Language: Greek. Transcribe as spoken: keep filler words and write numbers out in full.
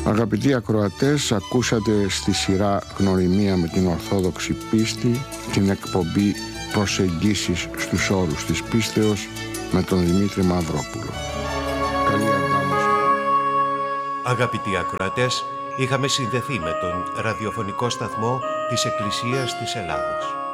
Αγαπητοί ακροατές, ακούσατε στη σειρά Γνωριμία με την Ορθόδοξη Πίστη την εκπομπή Προσεγγίσεις στους όρους της πίστεως με τον Δημήτρη Μαυρόπουλο. Καλή αντάμωση. Αγαπητοί ακροατές, είχαμε συνδεθεί με τον ραδιοφωνικό σταθμό της Εκκλησίας της Ελλάδος.